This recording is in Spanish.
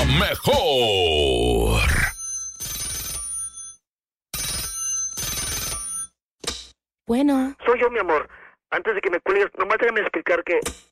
mejor. Bueno. Soy yo, mi amor. Antes de que me cuelgues, nomás déjame explicar que